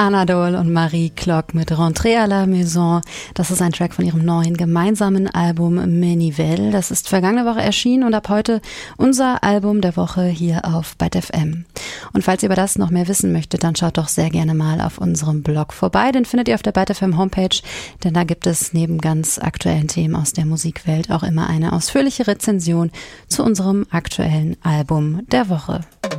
Anadol und Marie Klock mit Rentrée à la Maison. Das ist ein Track von ihrem neuen gemeinsamen Album Menivelle. Das ist vergangene Woche erschienen und ab heute unser Album der Woche hier auf BITE FM. Und falls ihr über das noch mehr wissen möchtet, dann schaut doch sehr gerne mal auf unserem Blog vorbei. Den findet ihr auf der BITE FM Homepage, denn da gibt es neben ganz aktuellen Themen aus der Musikwelt auch immer eine ausführliche Rezension zu unserem aktuellen Album der Woche.